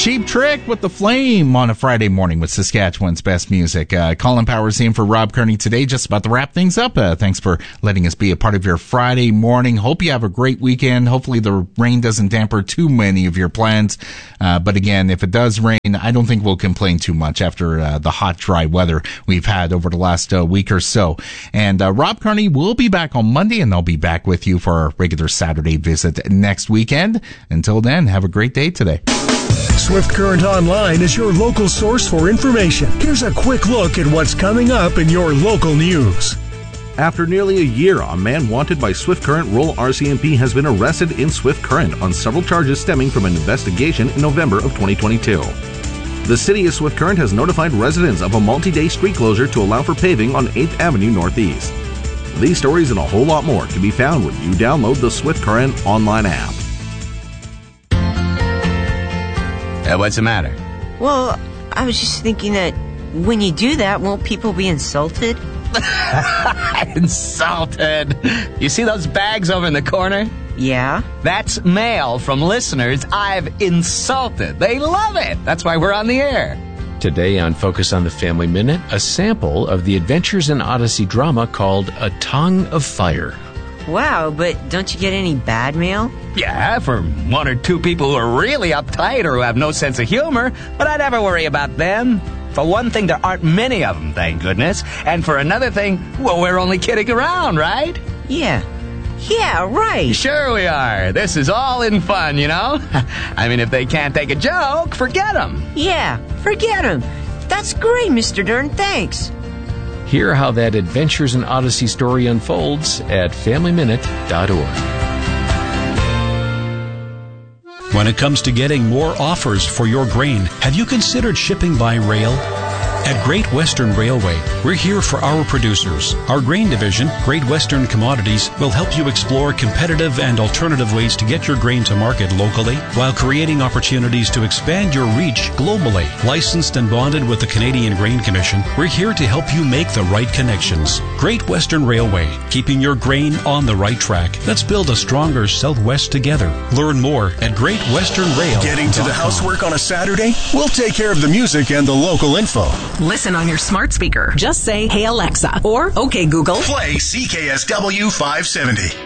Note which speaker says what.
Speaker 1: Cheap Trick with The Flame on a Friday morning with Saskatchewan's best music. Colin Powers in for Rob Kearney today, just about to wrap things up. Thanks for letting us be a part of your Friday morning. Hope you have a great weekend. Hopefully the rain doesn't damper too many of your plans. But again, if it does rain, I don't think we'll complain too much after the hot, dry weather we've had over the last week or so. And Rob Kearney will be back on Monday, and I'll be back with you for our regular Saturday visit next weekend. Until then, have a great day today.
Speaker 2: Swift Current Online is your local source for information. Here's a quick look at what's coming up in your local news.
Speaker 3: After nearly a year, a man wanted by Swift Current Rural RCMP has been arrested in Swift Current on several charges stemming from an investigation in November of 2022. The city of Swift Current has notified residents of a multi-day street closure to allow for paving on 8th Avenue Northeast. These stories and a whole lot more can be found when you download the Swift Current online app.
Speaker 4: What's the matter?
Speaker 5: Well, I was just thinking that when you do that, won't people be insulted?
Speaker 4: Insulted? You see those bags over in the corner?
Speaker 5: Yeah?
Speaker 4: That's mail from listeners I've insulted. They love it. That's why we're on the air.
Speaker 6: Today on Focus on the Family Minute, a sample of the Adventures in Odyssey drama called A Tongue of Fire.
Speaker 5: Wow, but don't you get any bad mail?
Speaker 4: Yeah, for one or two people who are really uptight or who have no sense of humor, but I never worry about them. For one thing, there aren't many of them, thank goodness. And for another thing, well, we're only kidding around, right?
Speaker 5: Yeah, right.
Speaker 4: Sure we are. This is all in fun, you know? I mean, if they can't take a joke, forget them.
Speaker 5: Yeah, forget them. That's great, Mr. Dern, thanks.
Speaker 6: Hear how that Adventures in Odyssey story unfolds at FamilyMinute.org.
Speaker 7: When it comes to getting more offers for your grain, have you considered shipping by rail? At Great Western Railway, we're here for our producers. Our grain division, Great Western Commodities, will help you explore competitive and alternative ways to get your grain to market locally while creating opportunities to expand your reach globally. Licensed and bonded with the Canadian Grain Commission, we're here to help you make the right connections. Great Western Railway, keeping your grain on the right track. Let's build a stronger Southwest together. Learn more at GreatWesternRail.com.
Speaker 2: Getting to the housework on a Saturday? We'll take care of the music and the local info.
Speaker 8: Listen on your smart speaker. Just say, "Hey Alexa," or "Okay Google."
Speaker 2: Play CKSW 570.